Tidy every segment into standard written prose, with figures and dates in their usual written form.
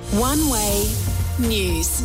One Way News.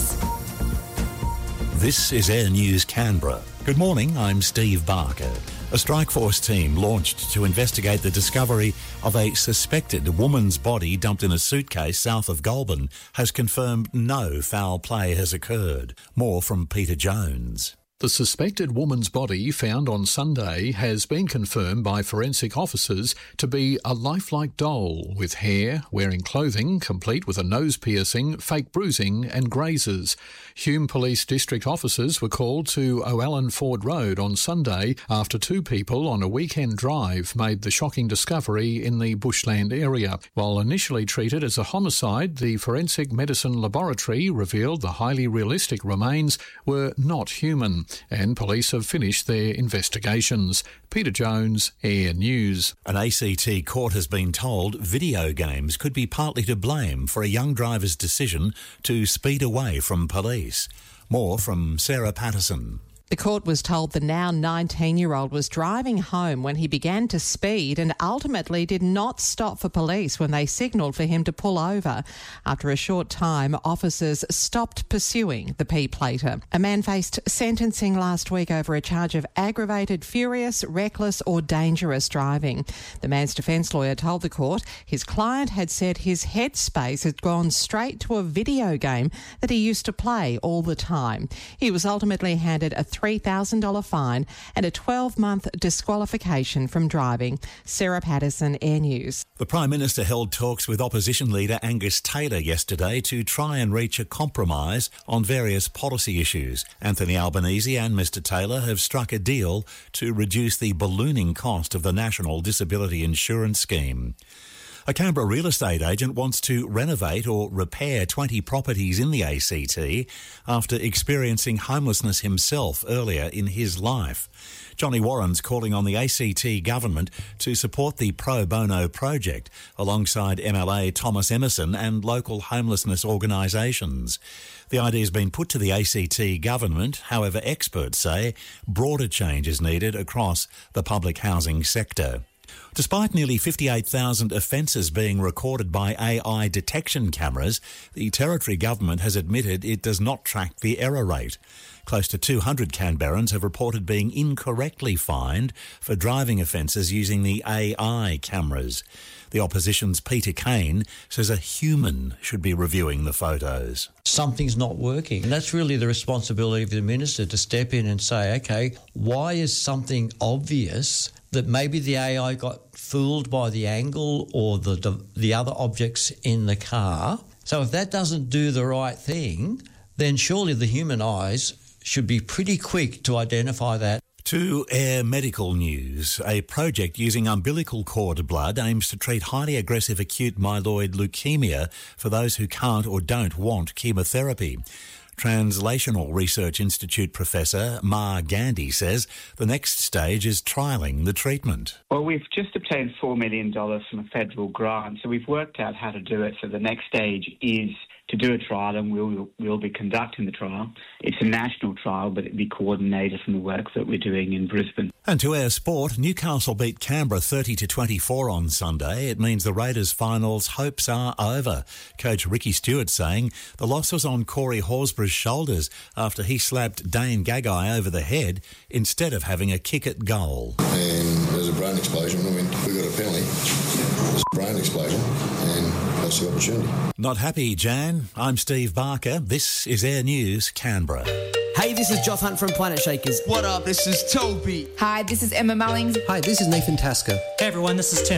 This is Air News Canberra. Good morning, I'm Steve Barker. A Strikeforce team launched to investigate the discovery of a suspected woman's body dumped in a suitcase south of Goulburn has confirmed no foul play has occurred. More from Peter Jones. The suspected woman's body found on Sunday has been confirmed by forensic officers to be a lifelike doll with hair, wearing clothing, complete with a nose piercing, fake bruising and grazes. Hume Police District officers were called to O'Allen Ford Road on Sunday after two people on a weekend drive made the shocking discovery in the bushland area. While initially treated as a homicide, the Forensic Medicine Laboratory revealed the highly realistic remains were not human, and police have finished their investigations. Peter Jones, Air News. An ACT court has been told video games could be partly to blame for a young driver's decision to speed away from police. More from Sarah Patterson. The court was told the now 19-year-old was driving home when he began to speed and ultimately did not stop for police when they signalled for him to pull over. After a short time, officers stopped pursuing the P-plater. A man faced sentencing last week over a charge of aggravated, furious, reckless or dangerous driving. The man's defence lawyer told the court his client had said his headspace had gone straight to a video game that he used to play all the time. He was ultimately handed a $3,000 fine and a 12-month disqualification from driving. Sarah Patterson, Air News. The Prime Minister held talks with opposition leader Angus Taylor yesterday to try and reach a compromise on various policy issues. Anthony Albanese and Mr Taylor have struck a deal to reduce the ballooning cost of the National Disability Insurance Scheme. A Canberra real estate agent wants to renovate or repair 20 properties in the ACT after experiencing homelessness himself earlier in his life. Johnny Warren's calling on the ACT government to support the Pro Bono project alongside MLA Thomas Emerson and local homelessness organisations. The idea has been put to the ACT government, however experts say broader change is needed across the public housing sector. Despite nearly 58,000 offences being recorded by AI detection cameras, the Territory Government has admitted it does not track the error rate. Close to 200 Canberrans have reported being incorrectly fined for driving offences using the AI cameras. The opposition's Peter Kane says a human should be reviewing the photos. Something's not working. And that's really the responsibility of the Minister to step in and say, OK, why is something obvious that maybe the AI got fooled by the angle or the other objects in the car? So if that doesn't do the right thing, then surely the human eyes should be pretty quick to identify that. To Air Medical News, a project using umbilical cord blood aims to treat highly aggressive acute myeloid leukemia for those who can't or don't want chemotherapy. Translational Research Institute Professor Ma Gandhi says the next stage is trialling the treatment. Well, we've just obtained $4 million from a federal grant, so we've worked out how to do it. So the next stage is to do a trial, and we'll be conducting the trial. It's a national trial, but it'll be coordinated from the work that we're doing in Brisbane. And to our sport, Newcastle beat Canberra 30-24 on Sunday. It means the Raiders' finals hopes are over. Coach Ricky Stewart saying the loss was on Corey Horsburgh's shoulders after he slapped Dane Gagai over the head instead of having a kick at goal. And there's a brain explosion. I mean, we got a penalty. There's a brain explosion, and that's the opportunity. Not happy, Jan. I'm Steve Barker. This is Air News Canberra. Hey, this is Joth Hunt from Planet Shakers. What up? This is Toby. Hi, this is Emma Mullings. Hi, this is Nathan Tasker. Hey everyone, this is Tim.